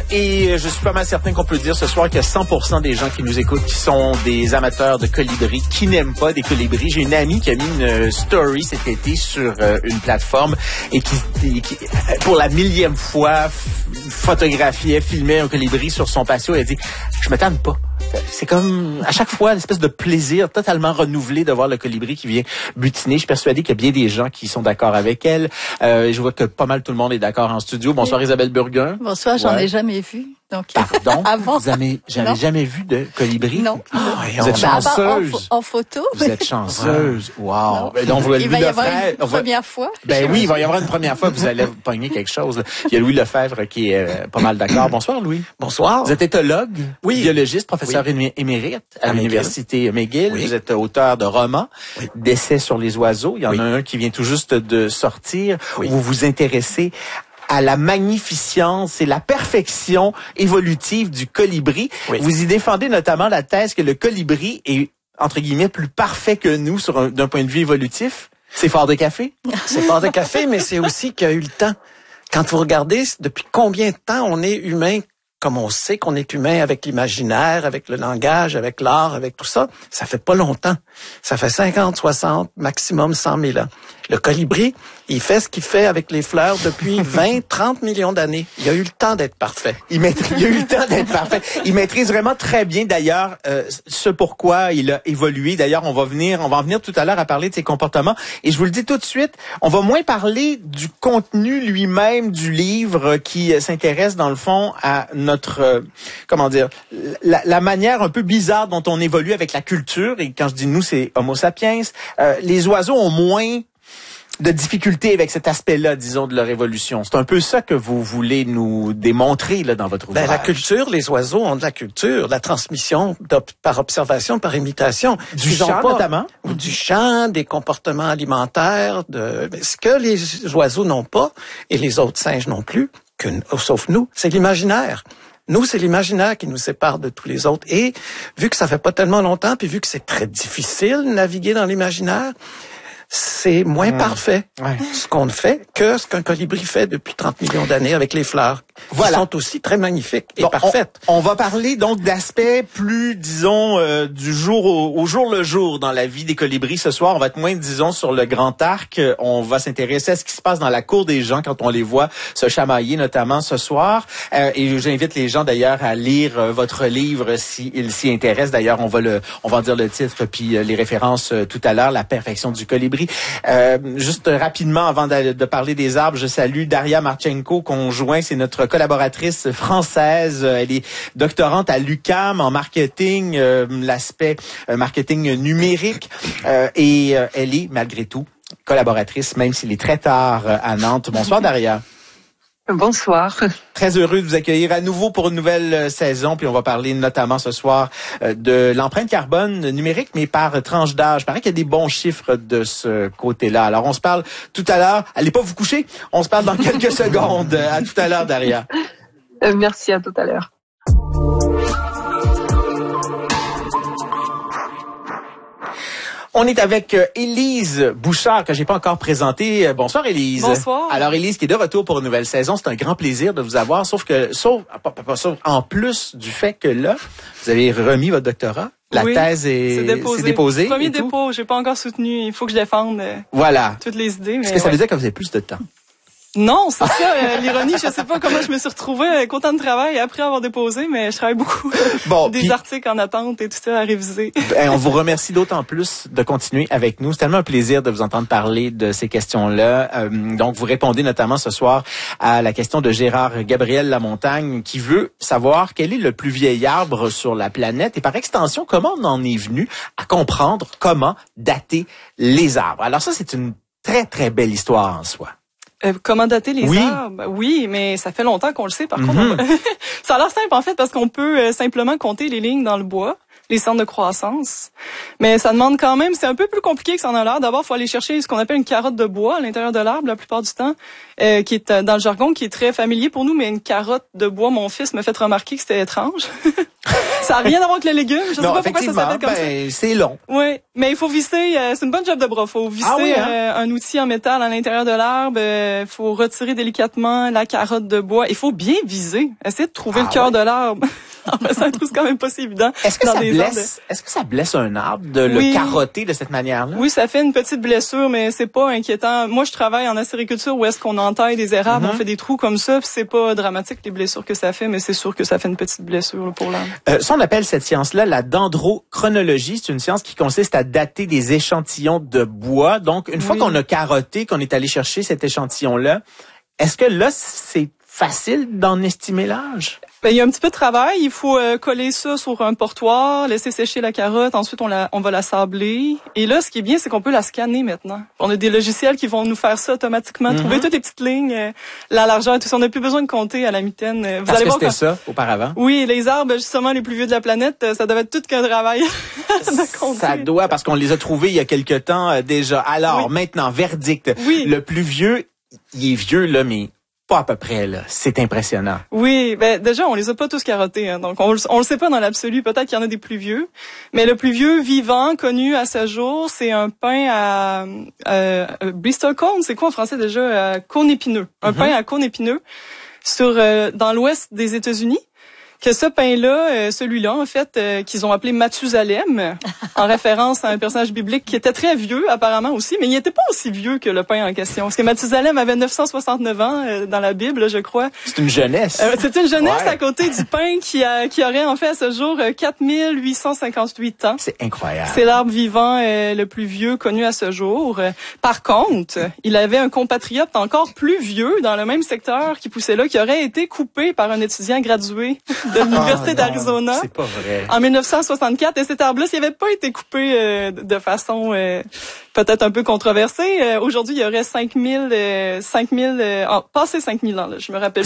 et je suis pas mal certain qu'on peut dire ce soir qu'il y a 100% des gens qui nous écoutent qui sont des amateurs de colibris, qui n'aiment pas des colibris. J'ai une amie qui a mis une story cet été sur une plateforme et qui pour la 1000e fois, photographiait, filmait un colibri sur son patio et elle dit « Je me tanne pas ». C'est comme, à chaque fois, une espèce de plaisir totalement renouvelé de voir le colibri qui vient butiner. Je suis persuadé qu'il y a bien des gens qui sont d'accord avec elle. Je vois que pas mal tout le monde est d'accord en studio. Bonsoir Isabelle Burguin. Bonsoir, j'en ai jamais vu. Donc, pardon? Avant. J'avais jamais vu de colibri? Non. Oh, vous êtes chanceuse. En photo. Vous êtes chanceuse. Wow. Donc, il va y avoir une première fois. Ben oui, il va y avoir une première fois. Vous allez pogner quelque chose. Il y a Louis Lefebvre qui est pas mal d'accord. Bonsoir, Louis. Bonsoir. Vous êtes éthologue, biologiste, professeur émérite à l'université McGill. Oui. Vous êtes auteur de romans, d'essais sur les oiseaux. Il y en a un qui vient tout juste de sortir où vous vous intéressez à la magnificence et la perfection évolutive du colibri. Oui. Vous y défendez notamment la thèse que le colibri est, entre guillemets, plus parfait que nous d'un point de vue évolutif. C'est fort de café? C'est fort de café, mais c'est aussi qu'il y a eu le temps. Quand vous regardez depuis combien de temps on est humain, comme on sait qu'on est humain avec l'imaginaire, avec le langage, avec l'art, avec tout ça, ça fait pas longtemps. Ça fait 50, 60, maximum 100 000 ans. Le colibri, il fait ce qu'il fait avec les fleurs depuis 20, 30 millions d'années. Il a eu le temps d'être parfait. Il a eu le temps d'être parfait. Il maîtrise vraiment très bien, d'ailleurs, ce pourquoi il a évolué. D'ailleurs, on va en venir tout à l'heure à parler de ses comportements. Et je vous le dis tout de suite, on va moins parler du contenu lui-même du livre qui s'intéresse, dans le fond, à notre, la manière un peu bizarre dont on évolue avec la culture. Et quand je dis nous, c'est Homo sapiens. Les oiseaux ont moins de difficultés avec cet aspect-là, disons, de leur évolution. C'est un peu ça que vous voulez nous démontrer là dans votre ouvrage. La culture, les oiseaux ont de la culture, la transmission par observation, par imitation. Du chant notamment? Du chant, des comportements alimentaires, ce que les oiseaux n'ont pas, et les autres singes non plus, sauf nous, c'est l'imaginaire. Nous, c'est l'imaginaire qui nous sépare de tous les autres. Et vu que ça fait pas tellement longtemps, puis vu que c'est très difficile de naviguer dans l'imaginaire, c'est moins parfait ce qu'on fait que ce qu'un colibri fait depuis 30 millions d'années avec les fleurs. Qui sont aussi très magnifiques et parfaites. On va parler donc d'aspects plus, disons, du jour au jour le jour dans la vie des colibris. Ce soir, on va être moins, disons, sur le grand arc. On va s'intéresser à ce qui se passe dans la cour des gens quand on les voit se chamailler, notamment ce soir. Et j'invite les gens d'ailleurs à lire votre livre s'ils s'y intéressent. D'ailleurs, on va dire le titre puis les références tout à l'heure, La perfection du colibri. Juste rapidement, avant de parler des arbres, je salue Daria Marchenko, conjoint, c'est notre collaboratrice française. Elle est doctorante à l'UQAM en marketing, l'aspect marketing numérique, et elle est malgré tout collaboratrice, même s'il est très tard à Nantes. Bonsoir Daria. Bonsoir. Très heureux de vous accueillir à nouveau pour une nouvelle saison. Puis on va parler notamment ce soir de l'empreinte carbone numérique, mais par tranche d'âge. Il paraît qu'il y a des bons chiffres de ce côté-là. Alors on se parle tout à l'heure. Allez pas vous coucher. On se parle dans quelques secondes. À tout à l'heure, Daria. Merci, à tout à l'heure. On est avec Élise Bouchard, que j'ai pas encore présentée. Bonsoir Élise. Bonsoir. Alors Élise qui est de retour pour une nouvelle saison. C'est un grand plaisir de vous avoir, sauf en plus du fait que là, vous avez remis votre doctorat. La thèse est déposée. Premier dépôt, j'ai pas encore soutenu. Il faut que je défende toutes les idées. Est-ce que ça veut dire que vous avez plus de temps? Non, c'est ça, l'ironie. Je sais pas comment je me suis retrouvée avec autant de travail après avoir déposé, mais je travaille beaucoup. Des articles en attente et tout ça à réviser. On vous remercie d'autant plus de continuer avec nous. C'est tellement un plaisir de vous entendre parler de ces questions-là. Donc, vous répondez notamment ce soir à la question de Gérard Gabriel Lamontagne qui veut savoir quel est le plus vieil arbre sur la planète et par extension, comment on en est venu à comprendre comment dater les arbres. Alors ça, c'est une très, très belle histoire en soi. Comment dater les arbres? Oui, mais ça fait longtemps qu'on le sait. Par contre, ça a l'air simple en fait parce qu'on peut simplement compter les lignes dans le bois, les centres de croissance. Mais ça demande quand même, c'est un peu plus compliqué que ça en a l'air. D'abord, il faut aller chercher ce qu'on appelle une carotte de bois à l'intérieur de l'arbre la plupart du temps, qui est dans le jargon qui est très familier pour nous, mais une carotte de bois, mon fils m'a fait remarquer que c'était étrange. Ça n'a rien à voir avec les légumes. Je sais pas pourquoi ça s'appelle comme ça. C'est long. Oui, mais il faut visser. C'est une bonne job de bras. Faut visser un outil en métal à l'intérieur de l'arbre. Il faut retirer délicatement la carotte de bois. Il faut bien viser. Essayer de trouver le cœur de l'arbre. C'est un trou, c'est quand même pas si évident. Est-ce que ça blesse un arbre de le carotter de cette manière-là? Oui, ça fait une petite blessure, mais c'est pas inquiétant. Moi, je travaille en acériculture où est-ce qu'on entaille des érables, on fait des trous comme ça, puis c'est pas dramatique les blessures que ça fait, mais c'est sûr que ça fait une petite blessure pour l'arbre. Ça, on appelle cette science-là la dendrochronologie. C'est une science qui consiste à dater des échantillons de bois. Donc, une fois qu'on a carotté, qu'on est allé chercher cet échantillon-là, est-ce que là, c'est facile d'en estimer l'âge? Ben, il y a un petit peu de travail. Il faut coller ça sur un portoir, laisser sécher la carotte. Ensuite, on va la sabler. Et là, ce qui est bien, c'est qu'on peut la scanner maintenant. On a des logiciels qui vont nous faire ça automatiquement. Trouver toutes les petites lignes, la largeur et tout ça. On n'a plus besoin de compter à la mitaine. Parce que c'était ça auparavant? Oui, les arbres, justement, les plus vieux de la planète, ça devait être tout qu'un travail de compter. Ça doit, parce qu'on les a trouvés il y a quelque temps déjà. Alors, maintenant, verdict. Oui. Le plus vieux, il est vieux, là, mais pas à peu près, là. C'est impressionnant. Oui, ben déjà, on les a pas tous carottés, hein, donc on le sait pas dans l'absolu. Peut-être qu'il y en a des plus vieux. Mais le plus vieux vivant connu à ce jour, c'est un pin à Bristol Cone. C'est quoi en français déjà? Cône épineux. Un pin à cône épineux dans l'ouest des États-Unis. Que ce pain-là, celui-là, en fait, qu'ils ont appelé Mathusalem, en référence à un personnage biblique qui était très vieux, apparemment aussi, mais il n'était pas aussi vieux que le pain en question. Parce que Mathusalem avait 969 ans dans la Bible, je crois. C'est une jeunesse. C'est une jeunesse à côté du pain qui aurait, en fait, à ce jour, 4858 ans. C'est incroyable. C'est l'arbre vivant le plus vieux connu à ce jour. Par contre, il avait un compatriote encore plus vieux dans le même secteur qui poussait là, qui aurait été coupé par un étudiant gradué de l'Université d'Arizona. C'est pas vrai. En 1964. Et cet arbre-là, s'il n'avait pas été coupé de façon peut-être un peu controversée, aujourd'hui, il y aurait 5000 passé 5000 ans, là, je me rappelle.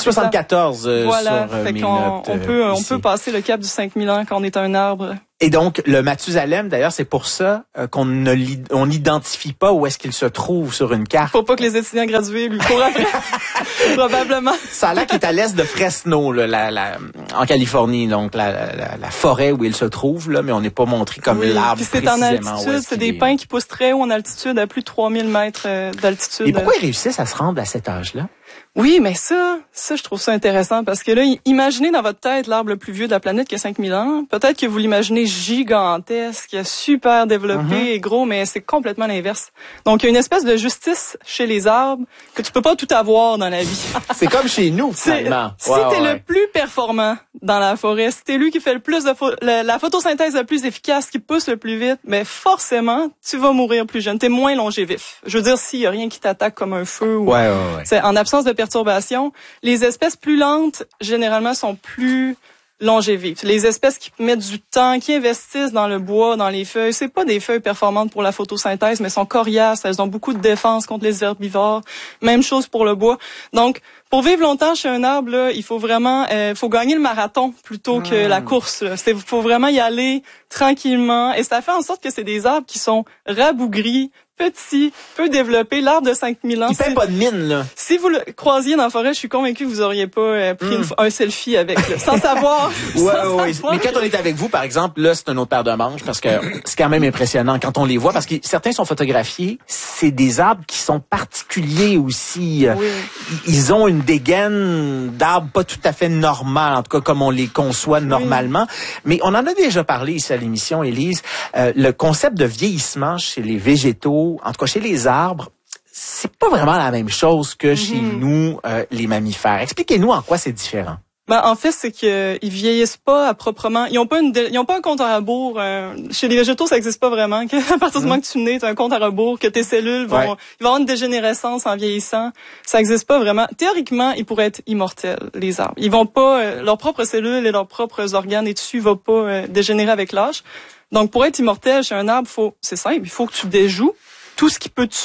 5074 voilà, sur fait mes qu'on notes, on peut passer le cap du 5000 ans quand on est un arbre. Et donc, le Mathusalem, d'ailleurs, c'est pour ça qu'on n'identifie pas où est-ce qu'il se trouve sur une carte. Faut pas que les étudiants gradués lui courent après. Probablement. Ça a l'air qu'il est à l'est de Fresno, là, en Californie, donc la forêt où il se trouve, là, mais on n'est pas montré comme l'arbre précisément. Puis c'est en altitude, c'est des pins qui poussent très haut en altitude, à plus de 3000 mètres d'altitude. Et pourquoi ils réussissent à se rendre à cet âge-là? Oui, mais ça, je trouve ça intéressant parce que là, imaginez dans votre tête l'arbre le plus vieux de la planète qui a 5000 ans. Peut-être que vous l'imaginez gigantesque, super développé et gros, mais c'est complètement l'inverse. Donc, il y a une espèce de justice chez les arbres que tu peux pas tout avoir dans la vie. C'est comme chez nous, finalement. Si t'es le plus performant dans la forêt, si t'es lui qui fait le plus de la photosynthèse la plus efficace, qui pousse le plus vite, mais forcément, tu vas mourir plus jeune. T'es moins longévif. Je veux dire, s'il y a rien qui t'attaque comme un feu ou c'est en absence de perturbation, les espèces plus lentes, généralement, sont plus longévives. Les espèces qui mettent du temps, qui investissent dans le bois, dans les feuilles, c'est pas des feuilles performantes pour la photosynthèse, mais sont coriaces, elles ont beaucoup de défense contre les herbivores. Même chose pour le bois. Donc, pour vivre longtemps chez un arbre, là, il faut vraiment, faut gagner le marathon plutôt que la course. Il faut vraiment y aller tranquillement. Et ça fait en sorte que c'est des arbres qui sont rabougris, petits, peu développés. L'arbre de 5000 ans. Il fait pas de mine, là. Si vous le croisiez dans la forêt, je suis convaincue que vous auriez pas pris un selfie avec, là, sans savoir. Ouais. Mais quand on est avec vous, par exemple, là, c'est un autre paire de manches parce que c'est quand même impressionnant quand on les voit parce que certains sont photographiés. C'est des arbres qui sont particuliers aussi. Oui. Ils ont une dégaine d'arbres pas tout à fait normale, en tout cas comme on les conçoit normalement. Mais on en a déjà parlé ici à l'émission, Élise. Le concept de vieillissement chez les végétaux, en tout cas chez les arbres, c'est pas vraiment la même chose que chez nous, les mammifères. Expliquez-nous en quoi c'est différent. Ben, en fait, c'est qu'ils vieillissent pas à proprement. Ils ont pas un compte à rebours. Chez les végétaux, ça existe pas vraiment. À partir du moment que tu nais, t'as un compte à rebours, que tes cellules vont, ils vont avoir une dégénérescence en vieillissant. Ça existe pas vraiment. Théoriquement, ils pourraient être immortels, les arbres. Ils vont pas, leurs propres cellules et leurs propres organes et tissus vont pas dégénérer avec l'âge. Donc, pour être immortel chez un arbre, c'est simple. Il faut que tu déjoues tout ce qui peut te tuer.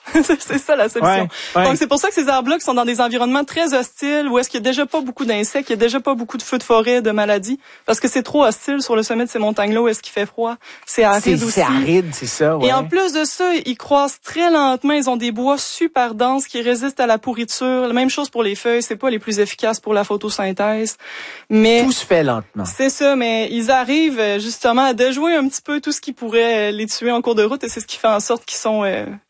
C'est ça la solution. Ouais. Donc c'est pour ça que ces arbres-là qui sont dans des environnements très hostiles, où est-ce qu'il y a déjà pas beaucoup d'insectes, il y a déjà pas beaucoup de feux de forêt, de maladies, parce que c'est trop hostile sur le sommet de ces montagnes-là où est-ce qu'il fait froid. C'est aride aussi. C'est aride, c'est ça. Ouais. Et en plus de ça, ils croissent très lentement. Ils ont des bois super denses qui résistent à la pourriture. La même chose pour les feuilles, c'est pas les plus efficaces pour la photosynthèse. Mais tout se fait lentement. C'est ça, mais ils arrivent justement à déjouer un petit peu tout ce qui pourrait les tuer en cours de route, et c'est ce qui fait en sorte qu'ils sont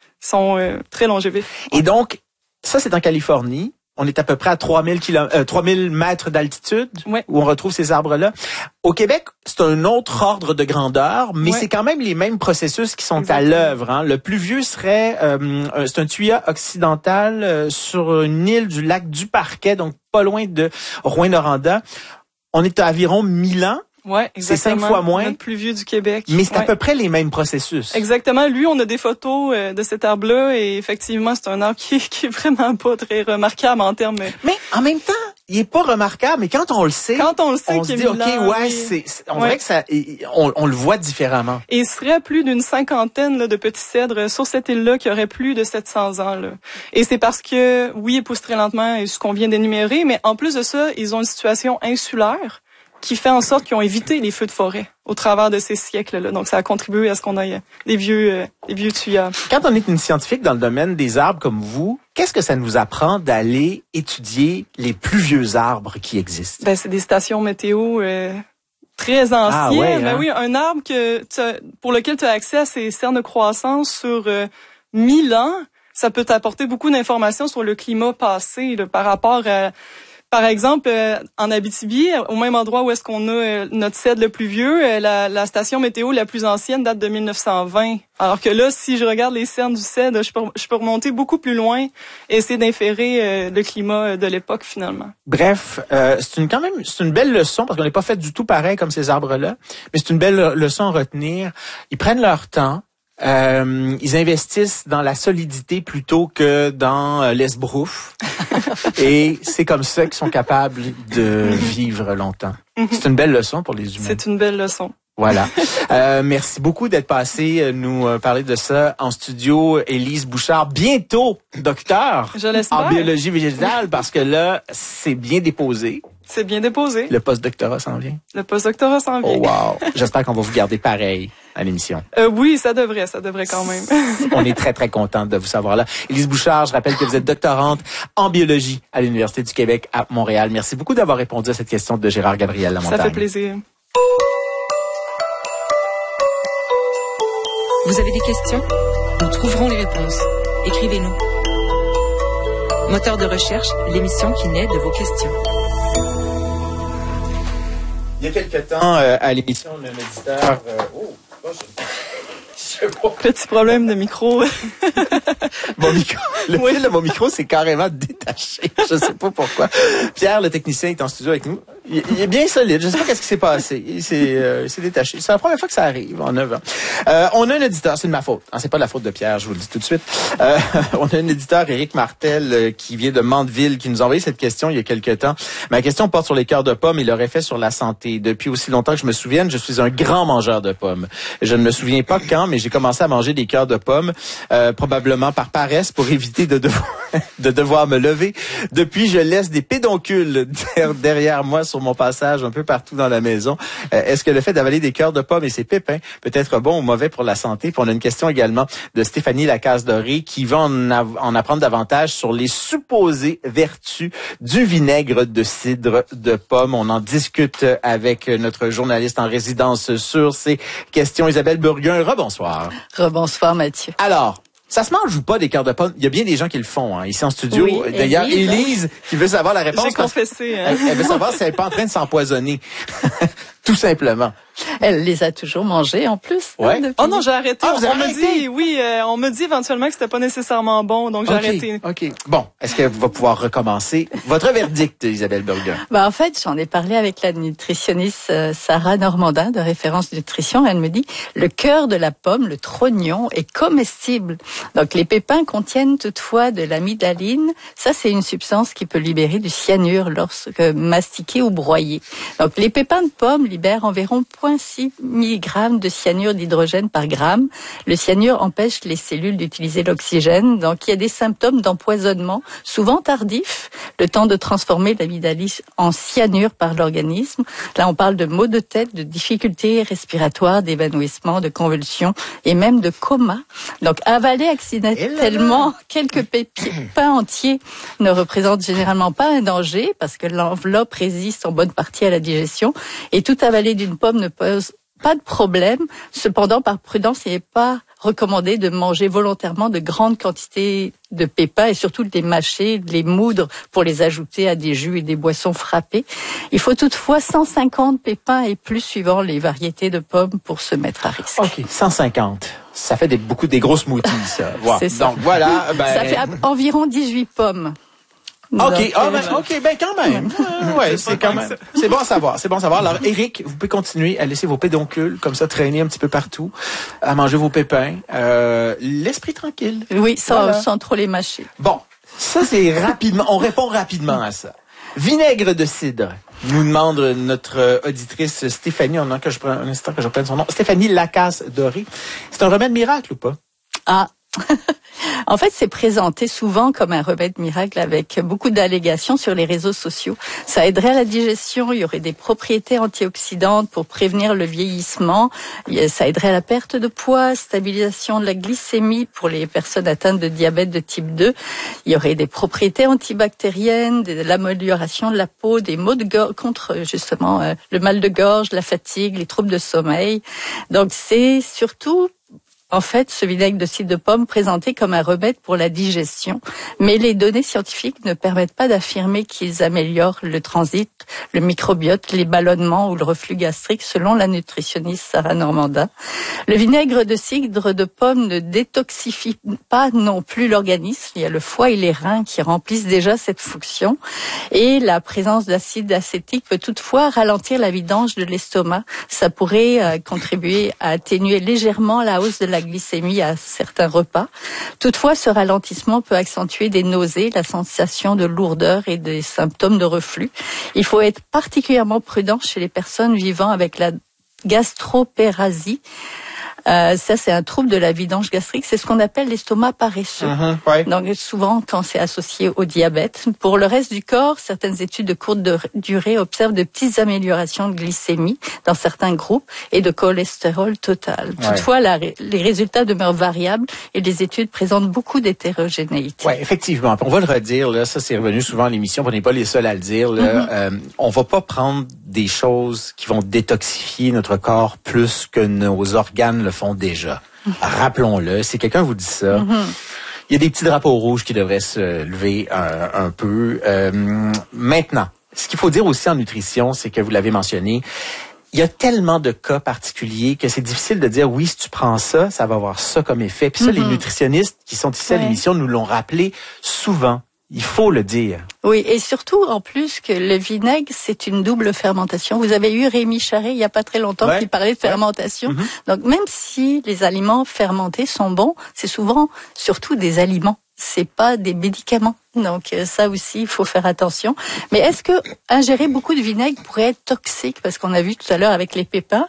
très longévifs. Et donc, ça, c'est en Californie. On est à peu près à 3000 mètres d'altitude, ouais, où on retrouve ces arbres-là. Au Québec, c'est un autre ordre de grandeur, mais ouais, c'est quand même les mêmes processus qui sont exactement à l'œuvre. Hein. Le plus vieux serait, c'est un tuya occidental sur une île du lac du Parquet, donc pas loin de Rouyn-Noranda. On est à environ 1000 ans. Ouais, exactement. C'est 5 fois moins. Le plus vieux du Québec. Mais c'est à peu près les mêmes processus. Exactement. Lui, on a des photos de cet arbre-là, et effectivement, c'est un arbre qui est vraiment pas très remarquable en termes. Mais en même temps, il est pas remarquable, mais quand on le sait, on se dit, OK, ouais, on dirait que ça, on le voit différemment. Et il serait plus d'une 50aine là, de petits cèdres sur cette île-là qui aurait plus de 700 ans. Là. Et c'est parce que, oui, ils poussent très lentement, et ce qu'on vient d'énumérer, mais en plus de ça, ils ont une situation insulaire qui fait en sorte qu'ils ont évité les feux de forêt au travers de ces siècles-là. Donc, ça a contribué à ce qu'on ait des vieux tuyas. Quand on est une scientifique dans le domaine des arbres comme vous, qu'est-ce que ça nous apprend d'aller étudier les plus vieux arbres qui existent? Ben, c'est des stations météo très anciennes. Ah, ouais, hein? Ben oui, un arbre pour lequel tu as accès à ces cernes de croissance sur 1000 ans, ça peut t'apporter beaucoup d'informations sur le climat passé là, par rapport à... Par exemple, en Abitibi, au même endroit où est-ce qu'on a notre cèdre le plus vieux, la station météo la plus ancienne date de 1920. Alors que là, si je regarde les cernes du cèdre, je peux remonter beaucoup plus loin et essayer d'inférer le climat de l'époque finalement. Bref, c'est une belle leçon parce qu'on n'est pas fait du tout pareil comme ces arbres-là, mais c'est une belle leçon à retenir. Ils prennent leur temps. Ils investissent dans la solidité plutôt que dans l'esbrouf. Et c'est comme ça qu'ils sont capables de vivre longtemps. C'est une belle leçon pour les humains. C'est une belle leçon. Voilà. Merci beaucoup d'être passé nous parler de ça en studio. Élise Bouchard, bientôt docteur en biologie végétale, parce que là, c'est bien déposé. C'est bien déposé. Le post-doctorat s'en vient. Le post-doctorat s'en vient. Oh wow. J'espère qu'on va vous garder pareil à l'émission. Oui, ça devrait quand même. On est très, très contente de vous savoir là. Élise Bouchard, je rappelle que vous êtes doctorante en biologie à l'Université du Québec à Montréal. Merci beaucoup d'avoir répondu à cette question de Gérard Gabriel Lamontagne. Ça fait plaisir. Vous avez des questions? Nous trouverons les réponses. Écrivez-nous. Moteur de recherche, l'émission qui naît de vos questions. Il y a quelque temps, à l'émission, un auditeur... Petit problème de micro. Mon micro, le fil de mon micro s'est carrément détaché. Je sais pas pourquoi. Pierre, le technicien, est en studio avec nous. Il est bien solide. Je sais pas qu'est-ce qui s'est passé. Il s'est détaché. C'est la première fois que ça arrive en 9 ans. On a un éditeur. C'est de ma faute. C'est pas de la faute de Pierre, je vous le dis tout de suite. On a un éditeur, Éric Martel, qui vient de Mandeville, qui nous a envoyé cette question il y a quelques temps. Ma question porte sur les cœurs de pommes et leur effet sur la santé. Depuis aussi longtemps que je me souvienne, je suis un grand mangeur de pommes. Je ne me souviens pas quand, mais j'ai commencé à manger des cœurs de pommes, probablement par paresse pour éviter de devoir me lever. Depuis, je laisse des pédoncules derrière moi sur mon passage un peu partout dans la maison. Est-ce que le fait d'avaler des cœurs de pommes et ses pépins peut être bon ou mauvais pour la santé? Puis on a une question également de Stéphanie Lacasse-Doré qui va en apprendre davantage sur les supposées vertus du vinaigre de cidre de pomme. On en discute avec notre journaliste en résidence sur ces questions. Isabelle Burguin, rebonsoir. Rebonsoir Mathieu. Alors, ça se mange ou pas des cœurs de pommes? Il y a bien des gens qui le font, ici en studio. Oui, d'ailleurs, Élise qui veut savoir la réponse. J'ai confessé. Elle veut savoir si elle n'est pas en train de s'empoisonner. Tout simplement. Elle les a toujours mangés en plus. Ouais. Depuis. Oh non, j'ai arrêté. Ah, on m'a dit, oui, on m'a dit éventuellement que c'était pas nécessairement bon, donc j'ai arrêté. OK. Bon, est-ce qu'elle va pouvoir recommencer? Votre verdict, Isabelle Burguin. En fait, j'en ai parlé avec la nutritionniste Sarah Normandin de Référence Nutrition. Elle me dit, le cœur de la pomme, le trognon, est comestible. Donc, les pépins contiennent toutefois de l'amidaline. Ça, c'est une substance qui peut libérer du cyanure lorsque mastiqué ou broyé. Donc, les pépins de pomme libèrent environ 36 mg de cyanure d'hydrogène par gramme. Le cyanure empêche les cellules d'utiliser l'oxygène. Donc, il y a des symptômes d'empoisonnement, souvent tardifs, le temps de transformer l'amygdalite en cyanure par l'organisme. Là, on parle de maux de tête, de difficultés respiratoires, d'évanouissement, de convulsions et même de coma. Donc, avaler accidentellement quelques pépins entiers ne représente généralement pas un danger parce que l'enveloppe résiste en bonne partie à la digestion et tout avaler d'une pomme ne pose pas de problème. Cependant, par prudence, il n'est pas recommandé de manger volontairement de grandes quantités de pépins et surtout de les mâcher, de les moudre pour les ajouter à des jus et des boissons frappées. Il faut toutefois 150 pépins et plus suivant les variétés de pommes pour se mettre à risque. OK, 150. Ça fait des gros smoothies, ça. Wow. C'est ça. Donc, voilà. Ça fait environ 18 pommes. OK, quand même. Ouais, c'est quand même. C'est bon à savoir, Alors, Éric, vous pouvez continuer à laisser vos pédoncules comme ça traîner un petit peu partout, à manger vos pépins, l'esprit tranquille. Oui, sans trop les mâcher. Bon, ça c'est rapidement, on répond rapidement à ça. Vinaigre de cidre, nous demande notre auditrice Stéphanie, un instant que je prenne son nom, Stéphanie Lacasse-Doré. C'est un remède miracle ou pas? Ah. En fait, c'est présenté souvent comme un remède miracle avec beaucoup d'allégations sur les réseaux sociaux. Ça aiderait à la digestion, il y aurait des propriétés antioxydantes pour prévenir le vieillissement, ça aiderait à la perte de poids, stabilisation de la glycémie pour les personnes atteintes de diabète de type 2. Il y aurait des propriétés antibactériennes, de l'amélioration de la peau, des maux de gorge contre justement le mal de gorge, la fatigue, les troubles de sommeil. Donc c'est surtout en fait, ce vinaigre de cidre de pomme présenté comme un remède pour la digestion, mais les données scientifiques ne permettent pas d'affirmer qu'ils améliorent le transit, le microbiote, les ballonnements ou le reflux gastrique, selon la nutritionniste Sarah Normandin. Le vinaigre de cidre de pomme ne détoxifie pas non plus l'organisme. Il y a le foie et les reins qui remplissent déjà cette fonction. Et la présence d'acide acétique peut toutefois ralentir la vidange de l'estomac. Ça pourrait contribuer à atténuer légèrement la hausse de la glycémie à certains repas. Toutefois, ce ralentissement peut accentuer des nausées, la sensation de lourdeur et des symptômes de reflux. Il faut être particulièrement prudent chez les personnes vivant avec la gastropérasie. Ça, c'est un trouble de la vidange gastrique. C'est ce qu'on appelle l'estomac paresseux. Ouais. Donc, souvent, quand c'est associé au diabète. Pour le reste du corps, certaines études de courte durée observent de petites améliorations de glycémie dans certains groupes et de cholestérol total. Ouais. Toutefois, les résultats demeurent variables et les études présentent beaucoup d'hétérogénéité. Oui, effectivement. On va le redire, là, ça c'est revenu souvent à l'émission, on n'est pas les seuls à le dire. Là. On va pas prendre des choses qui vont détoxifier notre corps plus que nos organes le font déjà. Rappelons-le, si quelqu'un vous dit ça, il y a des petits drapeaux rouges qui devraient se lever un peu. Maintenant, ce qu'il faut dire aussi en nutrition, c'est que vous l'avez mentionné, il y a tellement de cas particuliers que c'est difficile de dire oui, si tu prends ça, ça va avoir ça comme effet. Puis ça, les nutritionnistes qui sont ici à l'émission nous l'ont rappelé souvent. Il faut le dire. Oui, et surtout, en plus, que le vinaigre, c'est une double fermentation. Vous avez eu Rémi Charret, il y a pas très longtemps, qui parlait de fermentation. Donc, même si les aliments fermentés sont bons, c'est souvent, surtout des aliments. C'est pas des médicaments. Donc, ça aussi, il faut faire attention. Mais est-ce que ingérer beaucoup de vinaigre pourrait être toxique? Parce qu'on a vu tout à l'heure avec les pépins.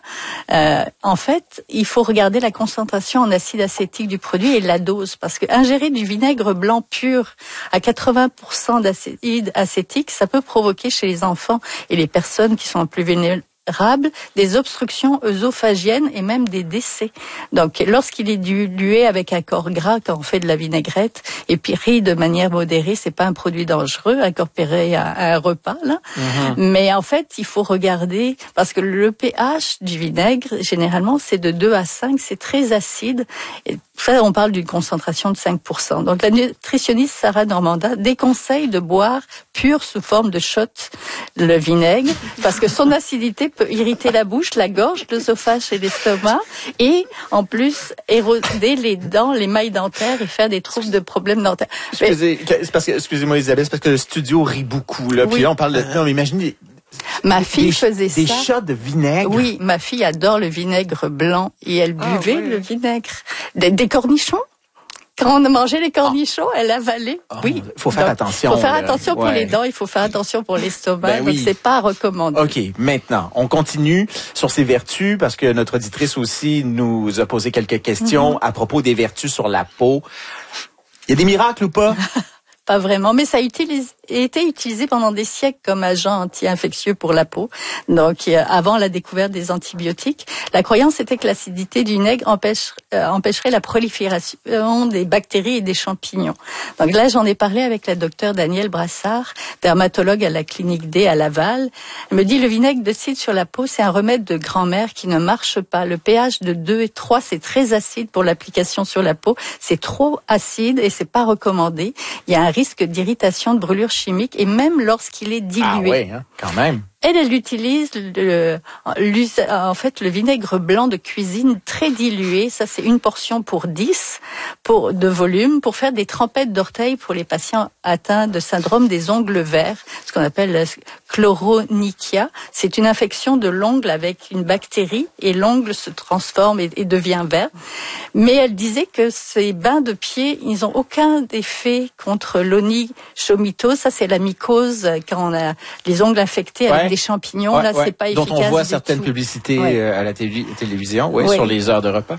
En fait, il faut regarder la concentration en acide acétique du produit et la dose. Parce que ingérer du vinaigre blanc pur à 80% d'acide acétique, ça peut provoquer chez les enfants et les personnes qui sont plus vulnérables des obstructions œsophagiennes et même des décès. Donc, lorsqu'il est dilué avec un corps gras, quand on fait de la vinaigrette, et puis ri de manière modérée, c'est pas un produit dangereux, incorporé à un repas, là. Mais en fait, il faut regarder, parce que le pH du vinaigre, généralement, c'est de 2 à 5, c'est très acide. Et ça, on parle d'une concentration de 5%. Donc, la nutritionniste Sarah Normandin déconseille de boire pur sous forme de shot le vinaigre, parce que son acidité peut irriter la bouche, la gorge, l'œsophage et l'estomac, et en plus éroder les dents, les mailles dentaires et faire des troubles de problèmes dentaires. Excusez-moi Isabelle, c'est parce que le studio rit beaucoup, là. Puis là, on parle de... Non, mais imaginez... Ma fille faisait ça. Des shots de vinaigre. Oui, ma fille adore le vinaigre blanc et elle buvait le vinaigre. Des cornichons. Quand on mangeait les cornichons, elle avalait. Oui. Il faut faire attention. Il faut faire attention pour les dents, il faut faire attention pour l'estomac. Donc, c'est pas recommandé. OK. Maintenant, on continue sur ces vertus parce que notre auditrice aussi nous a posé quelques questions à propos des vertus sur la peau. Il y a des miracles ou pas? Pas vraiment, mais ça a été utilisé pendant des siècles comme agent anti-infectieux pour la peau. Donc, avant la découverte des antibiotiques, la croyance était que l'acidité du vinaigre empêcherait la prolifération des bactéries et des champignons. Donc là, j'en ai parlé avec la docteure Danielle Brassard, dermatologue à la clinique D à Laval. Elle me dit, le vinaigre de cidre sur la peau, c'est un remède de grand-mère qui ne marche pas. Le pH de 2 et 3, c'est très acide pour l'application sur la peau. C'est trop acide et c'est pas recommandé. Il y a un risque d'irritation, de brûlure chimique, et même lorsqu'il est dilué. Ah oui, hein, quand même. Elle utilise en fait le vinaigre blanc de cuisine très dilué. Ça, c'est une portion pour 10 de volume pour faire des trempettes d'orteils pour les patients atteints de syndrome des ongles verts, ce qu'on appelle chloronychia. C'est une infection de l'ongle avec une bactérie et l'ongle se transforme et devient vert. Mais elle disait que ces bains de pied, ils n'ont aucun effet contre l'onychomycose. Ça, c'est la mycose quand on a les ongles infectés avec des champignons. Là, c'est pas efficace. Dont on voit certaines publicités à la télévision, sur les heures de repas.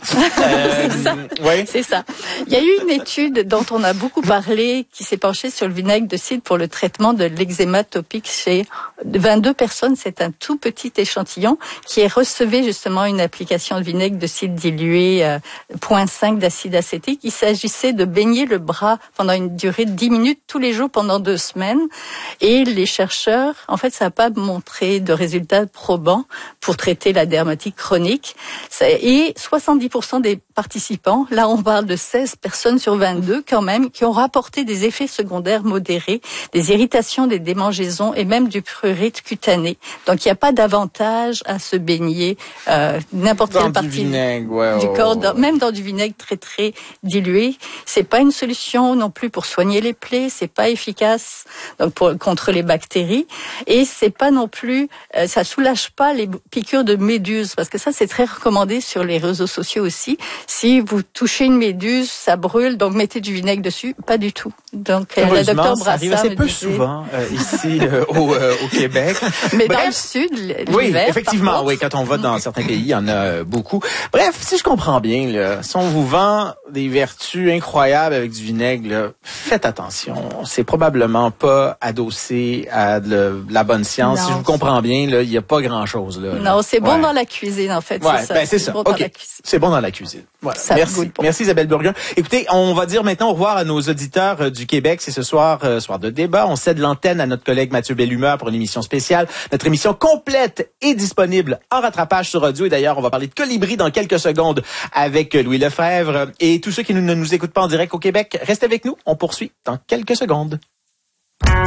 C'est ça. Il y a eu une étude dont on a beaucoup parlé qui s'est penchée sur le vinaigre de cidre pour le traitement de l'eczéma topique chez 22 personnes. C'est un tout petit échantillon qui recevait justement une application de vinaigre de cidre dilué 0,5 d'acide acétique. Il s'agissait de baigner le bras pendant une durée de 10 minutes tous les jours pendant 2 semaines. Et les chercheurs, en fait, ça n'a pas montré de résultats probants pour traiter la dermatite chronique. Et 70% des participants, là on parle de 16 personnes sur 22 quand même, qui ont rapporté des effets secondaires modérés, des irritations, des démangeaisons et même du prurite cutané. Donc il n'y a pas d'avantage à se baigner n'importe quelle partie du corps, même dans du vinaigre très très dilué. C'est pas une solution non plus pour soigner les plaies, c'est pas efficace donc contre les bactéries, et c'est pas non plus, ça soulage pas les piqûres de méduses, parce que ça c'est très recommandé sur les réseaux sociaux aussi. Si vous touchez une méduse, ça brûle, donc mettez du vinaigre dessus. Pas du tout. Donc la docteure Brassard, ça arrive assez peu souvent ici au Québec. Mais dans le sud, l'hiver. Oui, effectivement, quand on va dans certains pays, il y en a beaucoup. Bref, si je comprends bien, là, si on vous vend des vertus incroyables avec du vinaigre, là, faites attention. C'est probablement pas adossé à de la bonne science. Non. Si je vous comprends bien, là, il n'y a pas grand-chose là. Non, c'est bon dans la cuisine, en fait. Ouais, c'est ça. C'est bon dans la cuisine. Voilà. Merci Isabelle Burguin. Écoutez, on va dire maintenant au revoir à nos auditeurs du Québec. C'est ce soir, soir de débat. On cède l'antenne à notre collègue Mathieu Bellumeur pour une émission spéciale. Notre émission complète est disponible en rattrapage sur audio. Et d'ailleurs, on va parler de colibri dans quelques secondes avec Louis Lefebvre. Et tous ceux qui ne nous écoutent pas en direct au Québec, restez avec nous. On poursuit dans quelques secondes.